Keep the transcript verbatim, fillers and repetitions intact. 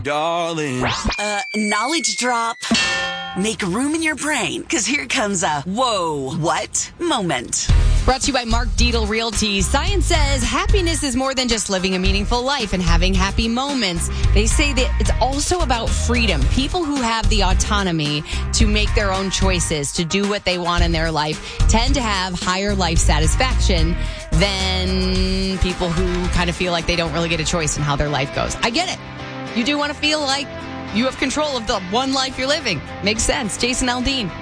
Darling. Uh, knowledge drop. Make room in your brain, because here comes a whoa, what moment. Brought to you by Mark Deedle Realty. Science says happiness is more than just living a meaningful life and having happy moments. They say that it's also about freedom. People who have the autonomy to make their own choices, to do what they want in their life, tend to have higher life satisfaction than people who kind of feel like they don't really get a choice in how their life goes. I get it. You do want to feel like you have control of the one life you're living. Makes sense. Jason Aldean.